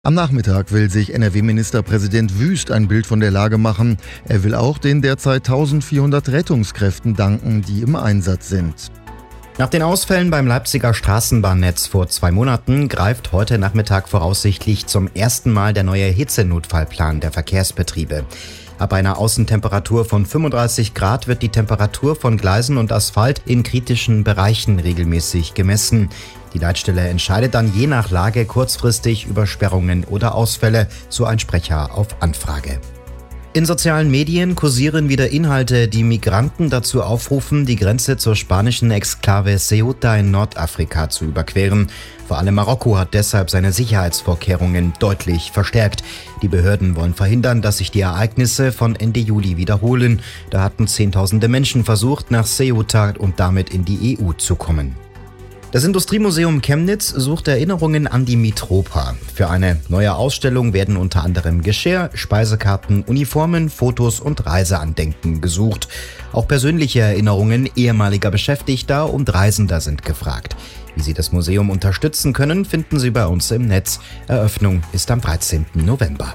Am Nachmittag will sich NRW-Ministerpräsident Wüst ein Bild von der Lage machen. Er will auch den derzeit 1400 Rettungskräften danken, die im Einsatz sind. Nach den Ausfällen beim Leipziger Straßenbahnnetz vor 2 Monaten greift heute Nachmittag voraussichtlich zum ersten Mal der neue Hitzenotfallplan der Verkehrsbetriebe. Ab einer Außentemperatur von 35 Grad wird die Temperatur von Gleisen und Asphalt in kritischen Bereichen regelmäßig gemessen. Die Leitstelle entscheidet dann je nach Lage kurzfristig über Sperrungen oder Ausfälle, so ein Sprecher auf Anfrage. In sozialen Medien kursieren wieder Inhalte, die Migranten dazu aufrufen, die Grenze zur spanischen Exklave Ceuta in Nordafrika zu überqueren. Vor allem Marokko hat deshalb seine Sicherheitsvorkehrungen deutlich verstärkt. Die Behörden wollen verhindern, dass sich die Ereignisse von Ende Juli wiederholen. Da hatten Zehntausende Menschen versucht, nach Ceuta und damit in die EU zu kommen. Das Industriemuseum Chemnitz sucht Erinnerungen an die Mitropa. Für eine neue Ausstellung werden unter anderem Geschirr, Speisekarten, Uniformen, Fotos und Reiseandenken gesucht. Auch persönliche Erinnerungen ehemaliger Beschäftigter und Reisender sind gefragt. Wie Sie das Museum unterstützen können, finden Sie bei uns im Netz. Eröffnung ist am 13. November.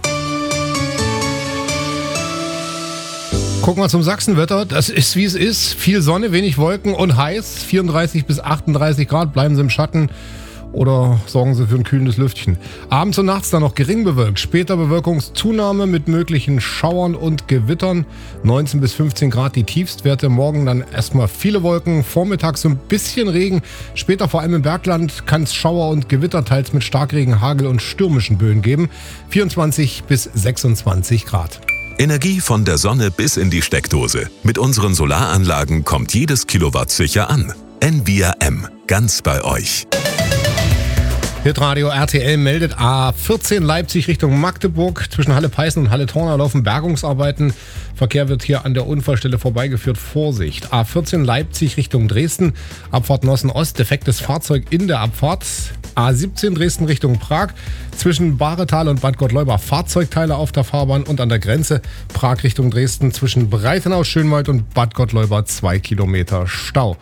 Gucken wir zum Sachsenwetter. Das ist, wie es ist. Viel Sonne, wenig Wolken und heiß. 34 bis 38 Grad. Bleiben Sie im Schatten oder sorgen Sie für ein kühlendes Lüftchen. Abends und nachts dann noch gering bewölkt. Später Bewölkungszunahme mit möglichen Schauern und Gewittern. 19 bis 15 Grad die Tiefstwerte. Morgen dann erstmal viele Wolken. Vormittags so ein bisschen Regen. Später vor allem im Bergland kann es Schauer und Gewitter, teils mit Starkregen, Hagel und stürmischen Böen geben. 24 bis 26 Grad. Energie von der Sonne bis in die Steckdose. Mit unseren Solaranlagen kommt jedes Kilowatt sicher an. NVRM, ganz bei euch. Hitradio RTL meldet A14 Leipzig Richtung Magdeburg. Zwischen Halle-Peißen und Halle-Torna laufen Bergungsarbeiten. Verkehr wird hier an der Unfallstelle vorbeigeführt. Vorsicht. A14 Leipzig Richtung Dresden. Abfahrt Nossen-Ost. Defektes Fahrzeug in der Abfahrt. A17 Dresden Richtung Prag. Zwischen Bahretal und Bad Gottleuba Fahrzeugteile auf der Fahrbahn und an der Grenze Prag Richtung Dresden zwischen Breitenau, Schönwald und Bad Gottleuba 2 Kilometer Stau.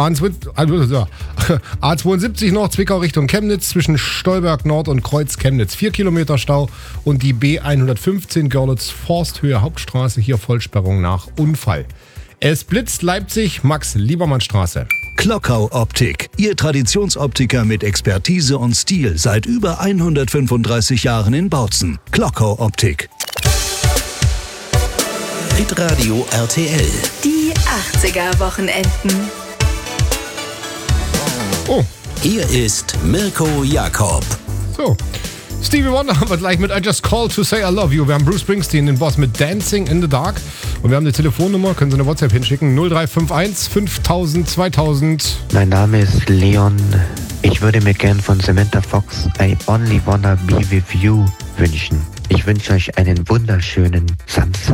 A72 noch Zwickau Richtung Chemnitz zwischen Stolberg Nord und Kreuz Chemnitz 4 Kilometer Stau und die B115 Görlitz Forsthöhe Hauptstraße hier Vollsperrung nach Unfall. Es blitzt Leipzig Max-Liebermann-Straße. Klockau Optik, Ihr Traditionsoptiker mit Expertise und Stil seit über 135 Jahren in Bautzen. Klockau Optik. Hitradio RTL. Die 80er Wochenenden. Oh, Hier ist Mirko Jakob. so. Stevie Wonder haben wir gleich mit I Just Called to Say I Love You. Wir haben Bruce Springsteen, den Boss, mit Dancing in the Dark. Und wir haben eine Telefonnummer, können Sie eine WhatsApp hinschicken. 0351 5000 2000. Mein Name ist Leon. Ich würde mir gern von Samantha Fox I Only Wanna Be With You wünschen. Ich wünsche euch einen wunderschönen Samstag.